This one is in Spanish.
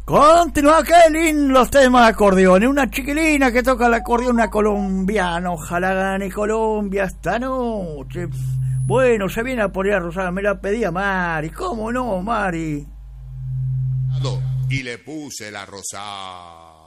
Continúa, qué lindos los temas de acordeón. Una chiquilina que toca el acordeón, una colombiana. Ojalá gane Colombia esta noche. Bueno, se viene a poner a Rosada. Me la pedía Mari. ¿Cómo no, Mari? Y le puse la rosada.